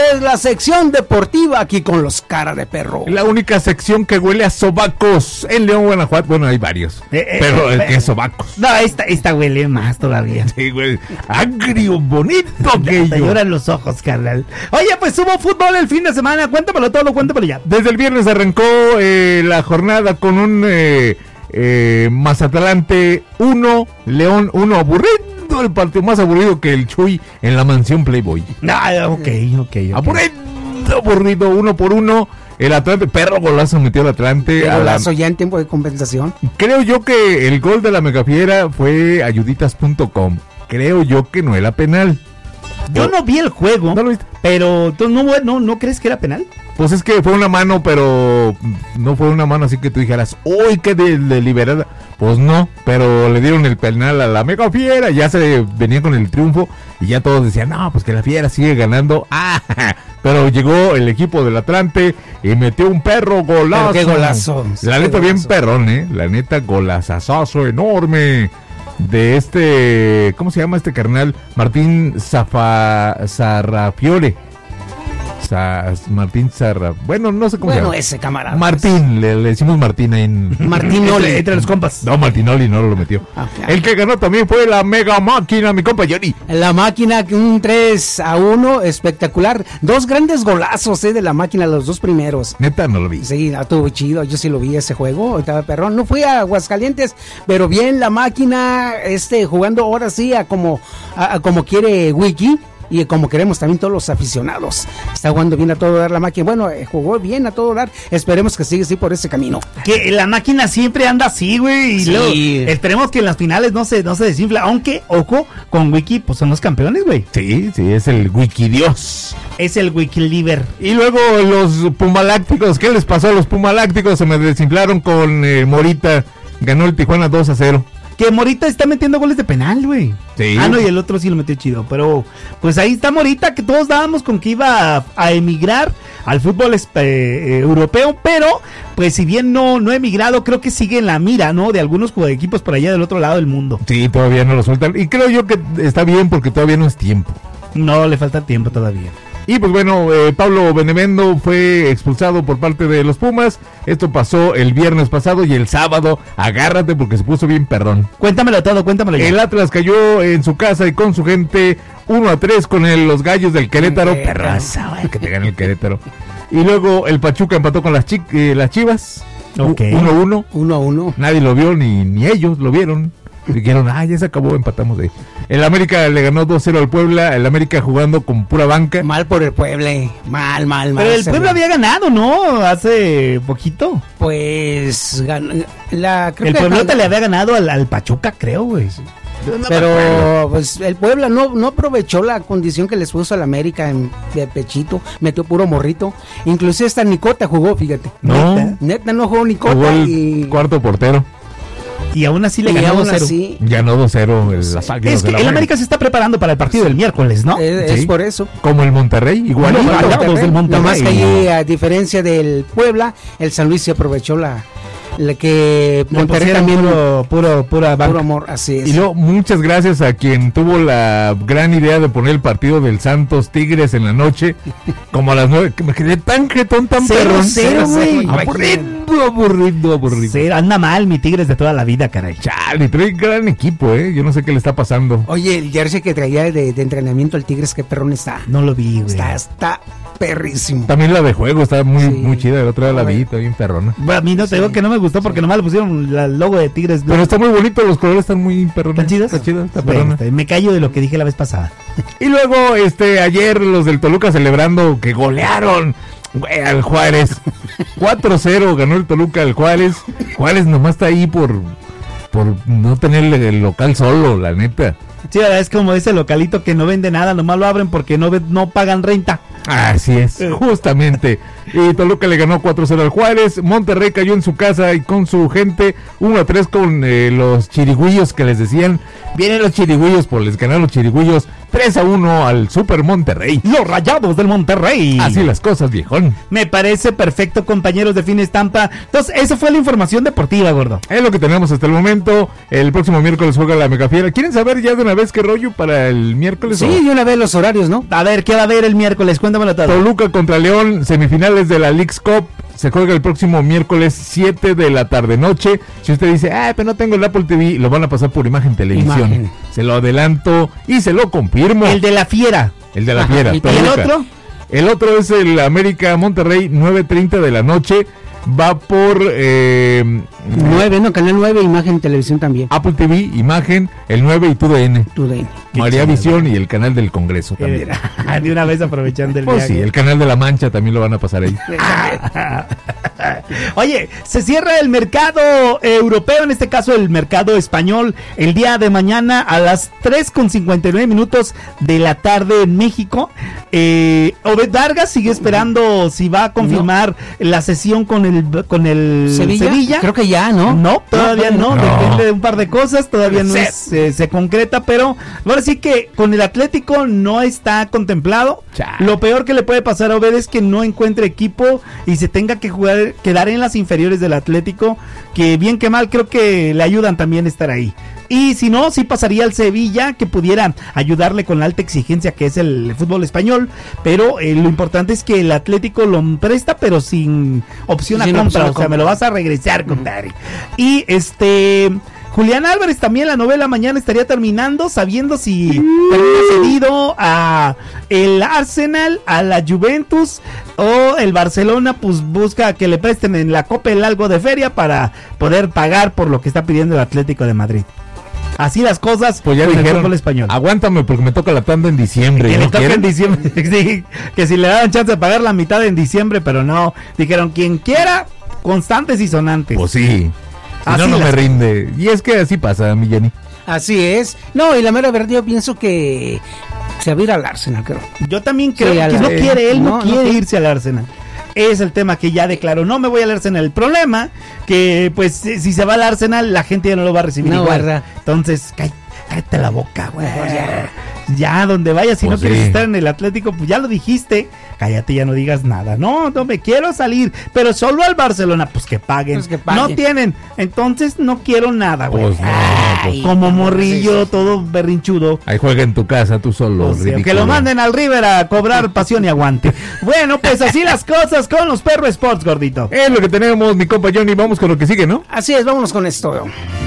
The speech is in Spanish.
Esta es la sección deportiva aquí con los cara de perro. La única sección que huele a sobacos en León, Guanajuato. Bueno, hay varios, pero el que es sobacos. No, esta huele más todavía. Sí, güey. Agrio, bonito que Te lloran los ojos, carnal. Oye, pues hubo fútbol el fin de semana. Cuéntamelo todo, cuéntamelo ya. Desde el viernes arrancó la jornada con un Mazatlante 1, León 1, aburrido. El partido más aburrido que el Chuy en la mansión Playboy. Ok. Aburrido, 1-1. El Atlante, perro golazo metió el Atlante. Golazo ya en tiempo de compensación. Creo yo que el gol de la Megafiera fue ayuditas.com. Creo yo que no era penal. Yo no vi el juego, ¿No lo viste? pero ¿tú no crees que era penal? Pues es que fue una mano, pero no fue una mano así que tú dijeras, ¡uy, qué deliberada! Pues no, pero le dieron el penal a la Megafiera, ya se venía con el triunfo y ya todos decían, no, pues que la Fiera sigue ganando. Pero llegó el equipo del Atlante y metió un perro golazo. Pero qué golazo. La neta bien perrón, la neta golazazo enorme de ¿cómo se llama este carnal? Martín Sarrafiore. Martín Sarra, bueno, no sé cómo se llama. Ese camarada. Martín, le decimos Martín ahí en... Martinoli. Entre los compas. No, Martinoli no lo metió. Okay. El que ganó también fue la Mega Máquina, mi compa Johnny. La Máquina, un 3-1 espectacular. Dos grandes golazos de la Máquina, los dos primeros. Neta, no lo vi. Sí, estuvo chido, yo sí lo vi ese juego, estaba perrón. No fui a Aguascalientes, pero bien la Máquina, jugando ahora sí a como quiere Wiki. Y como queremos también todos los aficionados. Está jugando bien a todo dar la Máquina. Bueno, jugó bien a todo dar. Esperemos que siga así por ese camino. Que la Máquina siempre anda así, güey. Y sí. luego esperemos que en las finales no se desinfla. Aunque, ojo, con Wiki, pues son los campeones, güey. Sí, es el Wikidios. Es el Wikiliver. Y luego los Pumalácticos. ¿Qué les pasó a los Pumalácticos? Se me desinflaron con Morita. Ganó el Tijuana 2-0. Que Morita está metiendo goles de penal, güey. Sí. No, y el otro sí lo metió chido. Pero, pues ahí está Morita, que todos dábamos con que iba a emigrar al fútbol europeo. Pero, pues si bien no ha emigrado, creo que sigue en la mira, ¿no? De algunos equipos por allá del otro lado del mundo. Sí, todavía no lo sueltan. Y creo yo que está bien porque todavía no es tiempo. No, le falta tiempo todavía. Y pues bueno, Pablo Benevendo fue expulsado por parte de los Pumas. Esto pasó el viernes pasado y el sábado, agárrate porque se puso bien perrón. Cuéntamelo todo, cuéntamelo ya. El Atlas cayó en su casa y con su gente 1-3 con los Gallos del Querétaro. Perraza, que te gane el Querétaro. Y luego el Pachuca empató con las Chivas. Okay. 1-1. 1-1. Nadie lo vio, ni ellos lo vieron. Dijeron, ya se acabó, empatamos de ahí. El América le ganó 2-0 al Puebla. El América jugando con pura banca. Mal por el Puebla. Mal. Pero el Puebla había ganado, ¿no? Hace poquito. Pues el Puebla le había ganado al Pachuca, creo, güey. Pero pues el Puebla no aprovechó la condición que les puso al América de pechito, metió puro morrito. Inclusive hasta Nicota jugó, fíjate. No. Neta no jugó Nicota. Jugó el cuarto portero. Y aún así le ganó 2-0. Ganó 2-0 las Águilas. Es que el América se está preparando para el partido del miércoles, ¿no? Es por eso. Como el Monterrey, igual. Nomás que allí, a diferencia del Puebla, el San Luis se aprovechó la que Monterrey también puro amor, así es. Y luego muchas gracias a quien tuvo la gran idea de poner el partido del Santos Tigres en la noche, como a las 9, que me quedé tan jetón, tan perrón. 0-0, güey. Aburrido. Anda mal mi Tigres de toda la vida, caray. Chale, trae gran equipo, yo no sé qué le está pasando. Oye, el jersey que traía de entrenamiento el Tigres, qué perrón está. No lo vi, güey. Está perrísimo. También la de juego está muy chida, la otra vez la vi, está bien perrona. Bueno, a mí no te digo que no me gustó porque nomás le pusieron el logo de Tigres. Pero está muy bonito, los colores están muy perrones. ¿Están chidos? Está chida, está perrona. Me callo de lo que dije la vez pasada. Y luego, ayer los del Toluca celebrando que golearon al Juárez. 4-0 ganó el Toluca al Juárez. Juárez nomás está ahí por no tener el local solo, la neta. Sí, es como ese localito que no vende nada, nomás lo abren porque no pagan renta. Así es, justamente. Y Toluca le ganó 4-0 al Juárez. Monterrey cayó en su casa y con su gente 1-3 con los chirigüillos que les decían. Vienen los chirigüillos, pues les ganaron los chirigüillos 3-1 al Super Monterrey. Los Rayados del Monterrey. Así las cosas, viejón. Me parece perfecto, compañeros de Fin Estampa. Entonces, esa fue la información deportiva, gordo. Es lo que tenemos hasta el momento. El próximo miércoles juega la Megafiera. ¿Quieren saber ya de una una vez qué rollo para el miércoles? Sí, ¿o? de una vez los horarios, ¿no? A ver, ¿qué va a haber el miércoles? Cuéntamelo todo. Toluca contra León, semifinales de la Leagues Cup. Se juega el próximo miércoles 7 de la tarde noche. Si usted dice, pero no tengo el Apple TV, lo van a pasar por Imagen Televisión. Imagen. Se lo adelanto y se lo confirmo. El de la fiera. El de la Ajá, Fiera. ¿y el Toluca. otro? El otro es el América Monterrey, 9:30 de la noche. Va por 9, ¿no? Canal 9, Imagen Televisión también. Apple TV, Imagen, el 9 y TUDN. TUDN. María Visión y el canal del Congreso también. De una vez aprovechando el Pues viaje. sí, el canal de la Mancha también lo van a pasar ahí. Oye, se cierra el mercado europeo, en este caso el mercado español, el día de mañana a las 3:59 de la tarde en México. Obed Vargas sigue esperando si va a confirmar la sesión con el Sevilla. Creo que ya, ¿no? No, todavía no, no. depende de un par de cosas, todavía no se concreta, pero ahora sí que con el Atlético no está contemplado. Chale. Lo peor que le puede pasar a Obed es que no encuentre equipo y se tenga que quedar en las inferiores del Atlético, que bien que mal creo que le ayudan también a estar ahí. Y si no, sí pasaría al Sevilla, que pudiera ayudarle con la alta exigencia que es el fútbol español, pero lo importante es que el Atlético lo presta, pero sin opción a Sin compra, opción a o sea, compra. me lo vas a regresar, compadre. Y Julián Álvarez también, la novela mañana estaría terminando, sabiendo si termina cedido a el Arsenal, a la Juventus o el Barcelona, pues busca que le presten en la Copa el algo de feria para poder pagar por lo que está pidiendo el Atlético de Madrid. Así las cosas, Pues ya con el dijeron, fútbol español. aguántame porque me toca la tanda en diciembre. Que ¿no le toca en quieren? diciembre, sí, que si le daban chance de pagar la mitad en diciembre, pero no, dijeron quien quiera, constantes y sonantes. Pues sí. Si Así no las- me rinde. Y es que así pasa, mi Jenny. Así es. No, y la mera verdad yo pienso que se va a ir al Arsenal, creo. Yo también creo Sí, a que la- no quiere, él no no quiere quiere. irse al Arsenal. Es el tema que ya declaró, no me voy al Arsenal. El problema que pues si se va al Arsenal la gente ya no lo va a recibir No, igual. ¿verdad? Entonces, cállate la boca, güey. Ya, donde vayas, si Pues no quieres sí. estar en el Atlético, pues ya lo dijiste, cállate, ya no digas nada. No me quiero salir, pero solo al Barcelona, pues que paguen. Pues que paguen. No tienen, entonces no quiero nada, güey. Pues no, Ay. Como morrillo, todo berrinchudo. Ahí juega en tu casa tú solo. O sea, que ridículo. lo manden al River a cobrar pasión y aguante. Bueno, pues así las cosas con los Perro Sports, gordito. Es lo que tenemos, mi compa Johnny. Vamos con lo que sigue, ¿no? Así es, vámonos con esto.